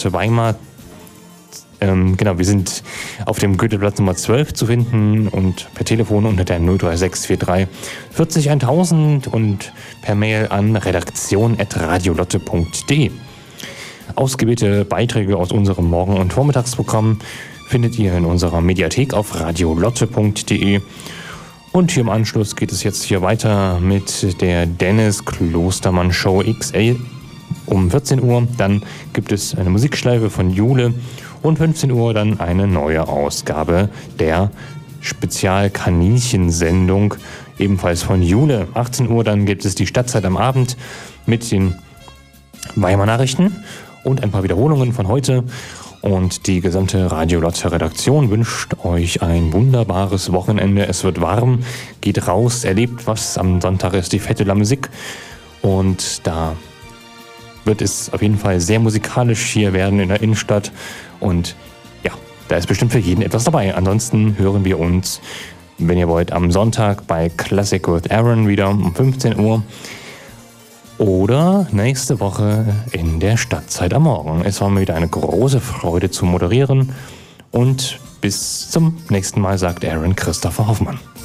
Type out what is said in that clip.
Weimar. Genau, wir sind auf dem Goetheplatz Nummer 12 zu finden und per Telefon unter der 03643 40 1000 und per Mail an redaktion@radiolotte.de. Ausgewählte Beiträge aus unserem Morgen- und Vormittagsprogramm findet ihr in unserer Mediathek auf radiolotte.de. Und hier im Anschluss geht es jetzt hier weiter mit der Dennis Klostermann Show XL um 14 Uhr. Dann gibt es eine Musikschleife von Jule und 15 Uhr dann eine neue Ausgabe der Spezial-Kaninchen-Sendung, ebenfalls von Jule. 18 Uhr dann gibt es die Stadtzeit am Abend mit den Weimar Nachrichten und ein paar Wiederholungen von heute. Und die gesamte Radio Lotte Redaktion wünscht euch ein wunderbares Wochenende. Es wird warm, geht raus, erlebt, was am Sonntag ist, die Fête de la Musique. Und da wird es auf jeden Fall sehr musikalisch hier werden in der Innenstadt. Und ja, da ist bestimmt für jeden etwas dabei. Ansonsten hören wir uns, wenn ihr wollt, am Sonntag bei Classic with Aaron wieder um 15 Uhr. Oder nächste Woche in der Stadtzeit am Morgen. Es war mir wieder eine große Freude zu moderieren. Und bis zum nächsten Mal, sagt Aaron Christopher Hoffmann.